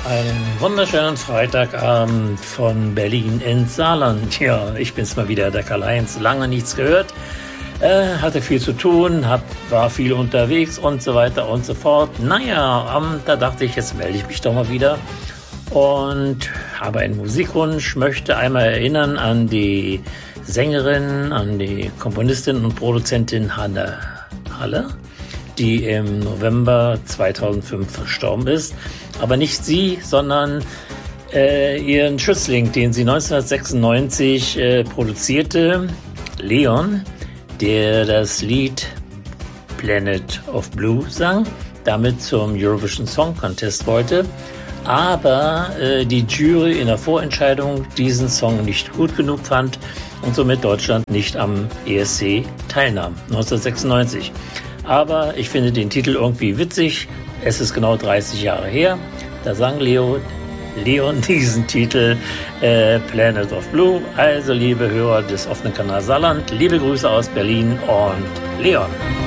Einen wunderschönen Freitagabend von Berlin ins Saarland. Ja, ich bin's mal wieder, der Karl-Heinz. Lange nichts gehört, hatte viel zu tun, war viel unterwegs und so weiter und so fort. Naja, da dachte ich, jetzt melde ich mich doch mal wieder und habe einen Musikwunsch, möchte einmal erinnern an die Sängerin, an die Komponistin und Produzentin Hanne Halle, die im November 2005 verstorben ist. Aber nicht sie, sondern ihren Schützling, den sie 1996 produzierte, Leon, der das Lied Planet of Blue sang, damit zum Eurovision Song Contest wollte. Aber die Jury in der Vorentscheidung diesen Song nicht gut genug fand und somit Deutschland nicht am ESC teilnahm, 1996. Aber ich finde den Titel irgendwie witzig. Es ist genau 30 Jahre her. Da sang Leon diesen Titel Planet of Blue. Also liebe Hörer des offenen Kanals Saarland, liebe Grüße aus Berlin und Leon.